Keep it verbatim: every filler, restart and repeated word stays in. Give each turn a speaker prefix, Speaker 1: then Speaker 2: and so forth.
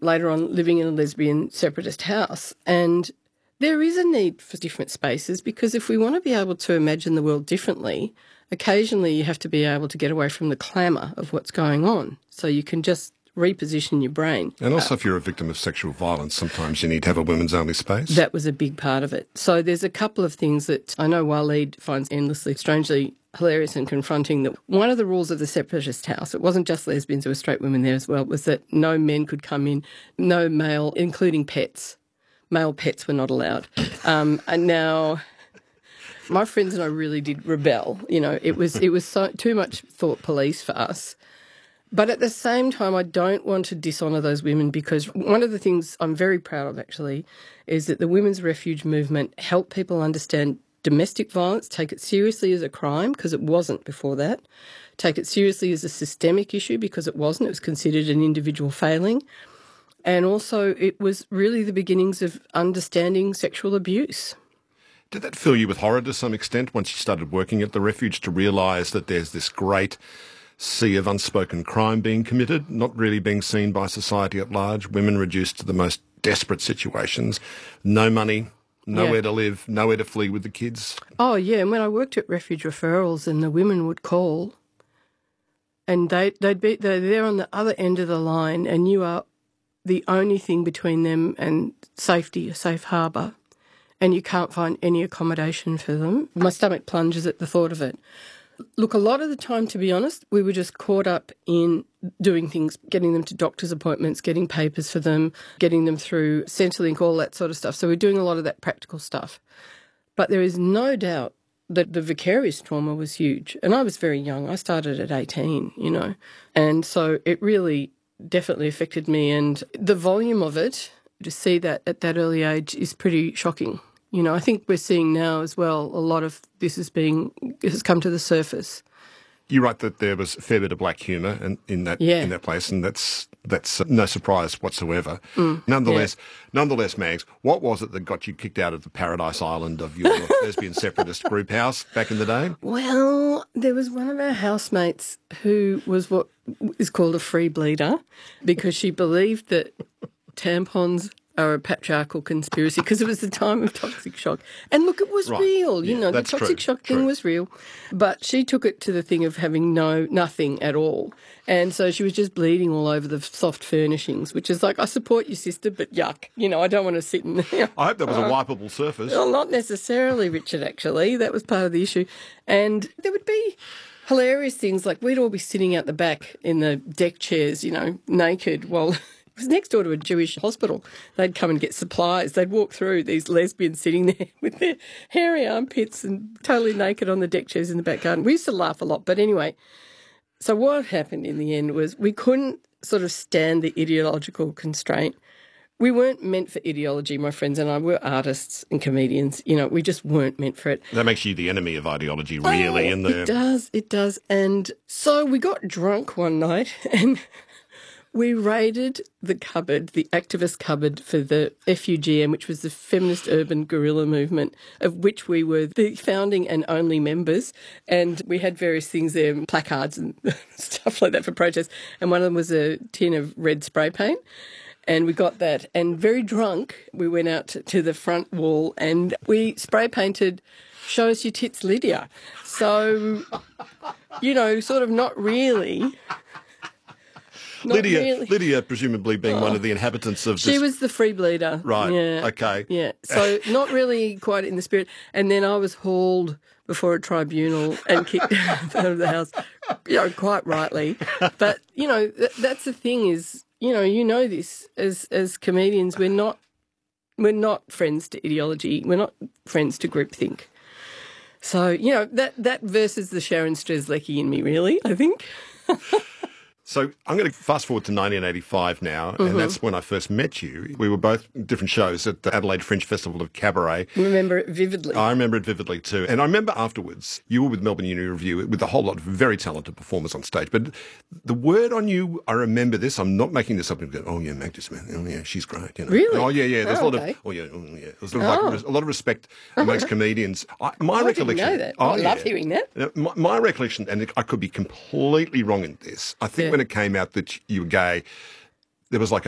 Speaker 1: later on living in a lesbian separatist house. And there is a need for different spaces because if we want to be able to imagine the world differently, occasionally you have to be able to get away from the clamour of what's going on so you can just reposition your brain.
Speaker 2: And also, uh, if you're a victim of sexual violence, sometimes you need to have a women's only space.
Speaker 1: That was a big part of it. So there's a couple of things that I know Waleed finds endlessly, strangely hilarious and confronting. That one of the rules of the separatist house, it wasn't just lesbians, there were straight women there as well, was that no men could come in, no male, including pets. Male pets were not allowed. Um, and now... My friends and I really did rebel. You know, it was it was so, too much thought police for us. But at the same time, I don't want to dishonour those women because one of the things I'm very proud of, actually, is that the women's refuge movement helped people understand domestic violence, take it seriously as a crime, because it wasn't before that, take it seriously as a systemic issue, because it wasn't. It was considered an individual failing. And also it was really the beginnings of understanding sexual abuse.
Speaker 2: Did that fill you with horror to some extent once you started working at the refuge to realise that there's this great sea of unspoken crime being committed, not really being seen by society at large, women reduced to the most desperate situations, no money, nowhere yeah. to live, nowhere to flee with the kids?
Speaker 1: Oh, yeah, and when I worked at Refuge Referrals and the women would call and they, they'd be they're there on the other end of the line and you are the only thing between them and safety, a safe harbour, and you can't find any accommodation for them. My stomach plunges at the thought of it. Look, a lot of the time, to be honest, we were just caught up in doing things, getting them to doctor's appointments, getting papers for them, getting them through Centrelink, all that sort of stuff. So we're doing a lot of that practical stuff. But there is no doubt that the vicarious trauma was huge. And I was very young. I started at eighteen, you know. And so it really definitely affected me. And the volume of it, to see that at that early age is pretty shocking. You know, I think we're seeing now as well a lot of this is being has come to the surface.
Speaker 2: You write that there was a fair bit of black humour in, in that
Speaker 1: yeah.
Speaker 2: in that place, and that's that's no surprise whatsoever. Mm, nonetheless, yeah. nonetheless, Mags, what was it that got you kicked out of the paradise island of your lesbian separatist group house back in the day?
Speaker 1: Well, there was one of our housemates who was what is called a free bleeder because she believed that tampons are a patriarchal conspiracy because it was the time of toxic shock. And look, it was
Speaker 2: right.
Speaker 1: real. You
Speaker 2: yeah,
Speaker 1: know, the toxic
Speaker 2: true.
Speaker 1: shock thing
Speaker 2: true.
Speaker 1: was real. But she took it to the thing of having no, nothing at all. And so she was just bleeding all over the soft furnishings, which is like, I support you, sister, but yuck. You know, I don't want to sit in there.
Speaker 2: I hope that was a wipeable surface.
Speaker 1: Well, not necessarily, Richard, actually. That was part of the issue. And there would be hilarious things like we'd all be sitting out the back in the deck chairs, you know, naked while... It was next door to a Jewish hospital. They'd come and get supplies. They'd walk through, these lesbians sitting there with their hairy armpits and totally naked on the deck chairs in the back garden. We used to laugh a lot. But anyway, so what happened in the end was we couldn't sort of stand the ideological constraint. We weren't meant for ideology, my friends and I. We're artists and comedians. You know, we just weren't meant for it.
Speaker 2: That makes you the enemy of ideology, really.
Speaker 1: Oh,
Speaker 2: in the...
Speaker 1: It does, it does. And so we got drunk one night and... we raided the cupboard, the activist cupboard for the F U G M, which was the Feminist Urban Guerrilla Movement, of which we were the founding and only members. And we had various things there, placards and stuff like that for protests. And one of them was a tin of red spray paint. And we got that. And very drunk, we went out to, to the front wall and we spray painted "Show us your tits, Lydia." So, you know, sort of not really... Not
Speaker 2: Lydia,
Speaker 1: really.
Speaker 2: Lydia, presumably being oh. one of the inhabitants of this...
Speaker 1: She was the free bleeder.
Speaker 2: Right,
Speaker 1: yeah.
Speaker 2: okay.
Speaker 1: Yeah, so not really quite in the spirit. And then I was hauled before a tribunal and kicked out of the house, you know, quite rightly. But, you know, th- that's the thing is, you know, you know this, as as comedians, we're not, we're not friends to ideology. We're not friends to groupthink. So, you know, that, that versus the Sharon Strzelecki in me, really, I think.
Speaker 2: So I'm going to fast forward to nineteen eighty-five now,
Speaker 1: Mm-hmm.
Speaker 2: and that's when I first met you. We were both different shows at the Adelaide Fringe Festival of Cabaret.
Speaker 1: I remember it vividly.
Speaker 2: I remember it vividly too. And I remember afterwards, you were with Melbourne Uni Review with a whole lot of very talented performers on stage. But the word on you, I remember this, I'm not making this up, and go, oh yeah, Magda Smith, oh yeah, she's great. You know?
Speaker 1: Really?
Speaker 2: Oh yeah, yeah, there's
Speaker 1: oh,
Speaker 2: a lot
Speaker 1: okay.
Speaker 2: of, oh yeah, oh yeah. There's sort of
Speaker 1: oh.
Speaker 2: like a lot of respect amongst comedians. I, my
Speaker 1: oh,
Speaker 2: recollection.
Speaker 1: I didn't know that.
Speaker 2: Oh,
Speaker 1: I love
Speaker 2: yeah.
Speaker 1: hearing that.
Speaker 2: My, my recollection, and I could be completely wrong in this, I think
Speaker 1: Yeah.
Speaker 2: when it came out that you were gay, there was like